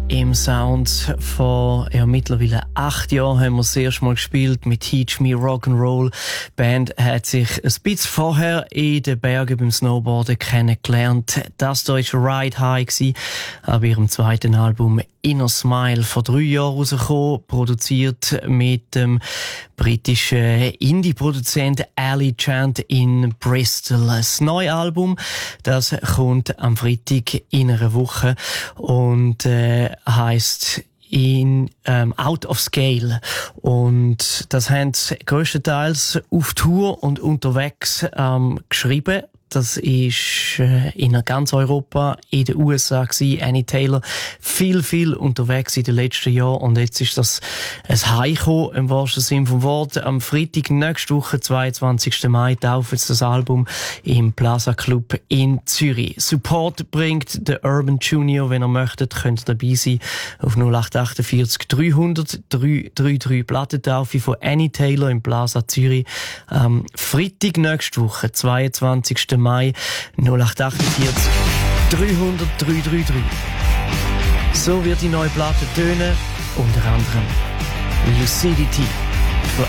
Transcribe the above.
im Sound von mittlerweile 8 Jahren haben wir das erste Mal gespielt mit Teach Me Rock'n'Roll. Die Band hat sich ein bisschen vorher in den Bergen beim Snowboarden kennengelernt. Das da war Ride High gewesen, an ihrem zweiten Album Inner Smile vor 3 Jahren rausgekommen, produziert mit dem britischen Indie-Produzent Ali Chant in Bristol. Das neue Album, das kommt am Freitag in einer Woche und heisst Out of Scale. Und das haben sie grösstenteils auf Tour und unterwegs geschrieben. Das ist in ganz Europa, in den USA gewesen. Annie Taylor viel unterwegs in den letzten Jahren. Und jetzt ist das ein Heimkommen, im wahrsten Sinne vom Wort. Am Freitag nächste Woche, 22. Mai, taufen sie das Album im Plaza Club in Zürich. Support bringt der Urban Junior. Wenn ihr möchtet, könnt ihr dabei sein. Auf 0848 300 333 Plattentaufe von Annie Taylor im Plaza Zürich. Freitag nächste Woche, 22. Mai, 0848 300 333. So wird die neue Platte tönen, unter anderem Lucidity.